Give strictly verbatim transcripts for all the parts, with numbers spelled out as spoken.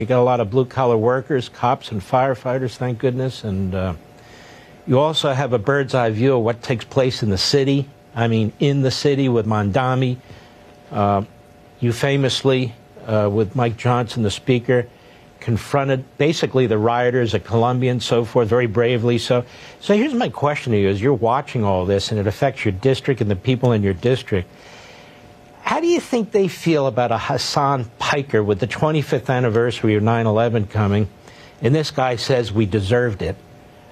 You got a lot of blue-collar workers, cops and firefighters, thank goodness, and uh, you also have a bird's-eye view of what takes place in the city. I mean, in the city with Mamdani. Uh, you famously, uh, with Mike Johnson, the speaker, confronted basically the rioters at Columbia and so forth, very bravely so. So here's my question to you, as you're watching all this and it affects your district and the people in your district. How do you think they feel about a Hasan Piker with the twenty-fifth anniversary of nine eleven coming, and this guy says we deserved it?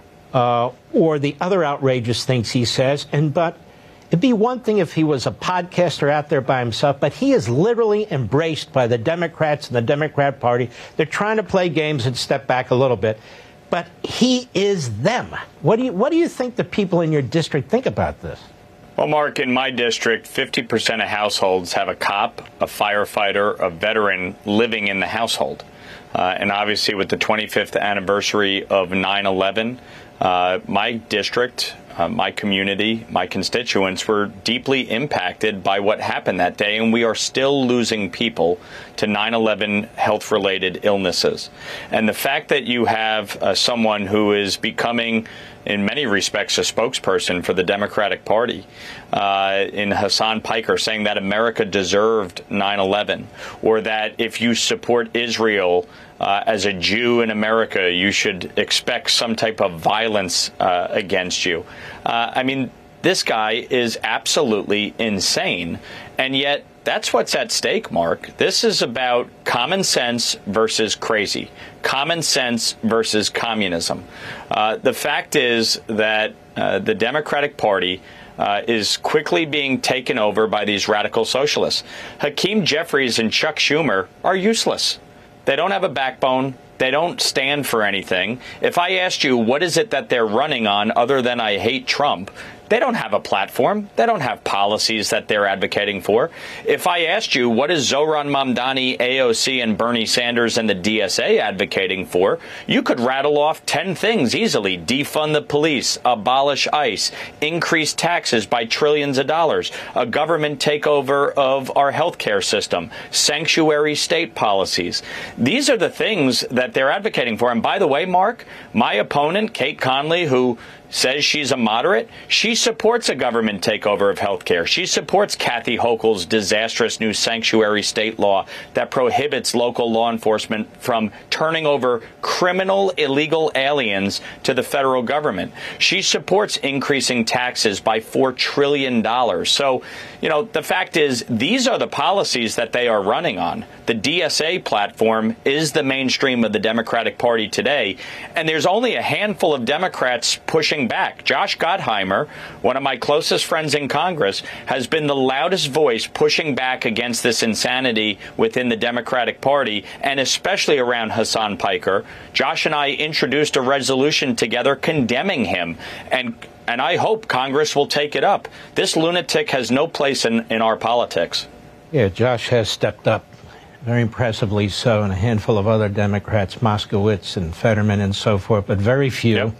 Uh, or the other outrageous things he says, and but it'd be one thing if he was a podcaster out there by himself, but he is literally embraced by the Democrats and the Democrat Party. They're trying to play games and step back a little bit, but he is them. What do you, what do you think the people in your district think about this? Well, Mark, in my district, fifty percent of households have a cop, a firefighter, a veteran living in the household. Uh, and obviously, with the twenty-fifth anniversary of nine eleven, uh, my district, uh, my community, my constituents were deeply impacted by what happened that day, and we are still losing people to nine eleven health-related illnesses. And the fact that you have uh, someone who is becoming, in many respects, a spokesperson for the Democratic Party, uh, in Hasan Piker, saying that America deserved nine eleven, or that if you support Israel uh, as a Jew in America, you should expect some type of violence uh, against you. Uh, I mean, this guy is absolutely insane, and yet that's what's at stake, Mark. This is about common sense versus crazy, common sense versus communism. Uh, the fact is that uh, the Democratic Party uh, is quickly being taken over by these radical socialists. Hakeem Jeffries and Chuck Schumer are useless. They don't have a backbone. They don't stand for anything. If I asked you what is it that they're running on other than I hate Trump, they don't have a platform. They don't have policies that they're advocating for. If I asked you what is Zohran Mamdani, A O C, and Bernie Sanders and the D S A advocating for, you could rattle off ten things easily. Defund the police, abolish ICE, increase taxes by trillions of dollars, a government takeover of our healthcare system, sanctuary state policies. These are the things that they're advocating for. And by the way, Mark, my opponent, Kate Conley, who says she's a moderate, she supports a government takeover of health care. She supports Kathy Hochul's disastrous new sanctuary state law that prohibits local law enforcement from turning over criminal illegal aliens to the federal government. She supports increasing taxes by four trillion dollars. So, you know, the fact is, these are the policies that they are running on. The D S A platform is the mainstream of the Democratic Party today, and there's only a handful of Democrats pushing back. Josh Gottheimer, one of my closest friends in Congress, has been the loudest voice pushing back against this insanity within the Democratic Party, and especially around Hasan Piker. Josh and I introduced a resolution together condemning him, and and I hope Congress will take it up. This lunatic has no place in, in our politics. Yeah, Josh has stepped up, very impressively so, and a handful of other Democrats, Moskowitz and Fetterman and so forth, but very few. Yep.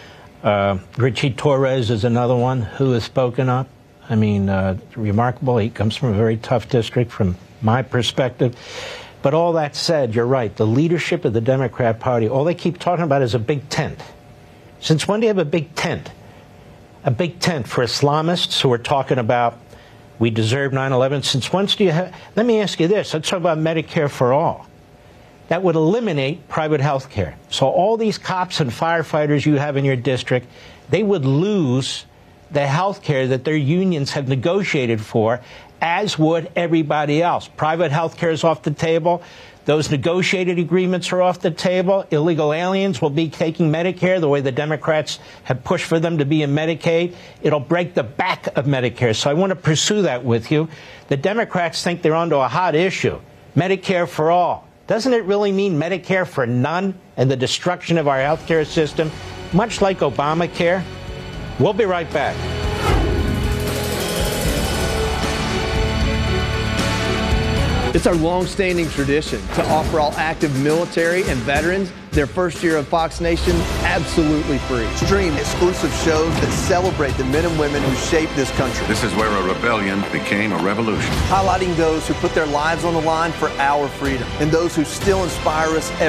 Uh, Richie Torres is another one who has spoken up. I mean, uh, remarkable. He comes from a very tough district from my perspective. But all that said, you're right. The leadership of the Democrat Party, all they keep talking about is a big tent. Since when do you have a big tent? A big tent for Islamists who are talking about we deserve nine eleven. Since when do you have? Let me ask you this. Let's talk about Medicare for all. That would eliminate private health care. So all these cops and firefighters you have in your district, they would lose the health care that their unions have negotiated for, as would everybody else. Private health care is off the table. Those negotiated agreements are off the table. Illegal aliens will be taking Medicare the way the Democrats have pushed for them to be in Medicaid. It'll break the back of Medicare. So I want to pursue that with you. The Democrats think they're onto a hot issue, Medicare for all. Doesn't it really mean Medicare for none and the destruction of our health care system, much like Obamacare? We'll be right back. It's our long-standing tradition to offer all active military and veterans their first year of Fox Nation absolutely free. Stream exclusive shows that celebrate the men and women who shaped this country. This is where a rebellion became a revolution. Highlighting those who put their lives on the line for our freedom and those who still inspire us every